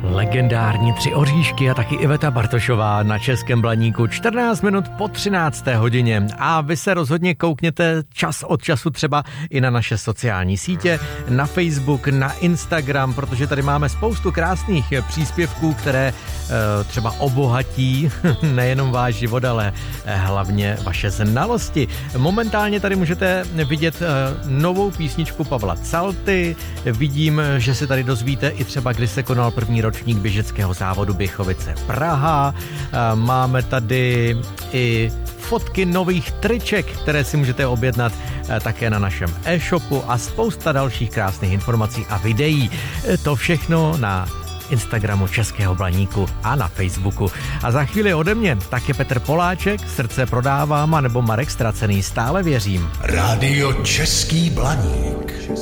Legendární Tři oříšky a taky Iveta Bartošová na Českém Blaníku 14 minut po 13. hodině. A vy se rozhodně koukněte čas od času třeba i na naše sociální sítě, na Facebook, na Instagram, protože tady máme spoustu krásných příspěvků, které třeba obohatí nejenom váš život, ale hlavně vaše znalosti. Momentálně tady můžete vidět novou písničku Pavla Calty. Vidím, že se tady dozvíte i třeba, kdy se konal první ročník běžeckého závodu Běchovice Praha. Máme tady i fotky nových triček, které si můžete objednat také na našem e-shopu a spousta dalších krásných informací a videí. To všechno na Instagramu Českého Blaníku a na Facebooku. A za chvíli ode mě také Petr Poláček, Srdce prodávám, anebo Marek Stracený, Stále věřím. Rádio Český Blaník.